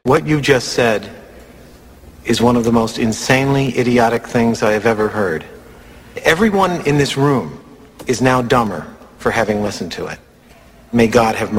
What you just said is one of the most insanely idiotic things I have ever heard. Everyone in this room is now dumber for having listened to it. May God have mercy.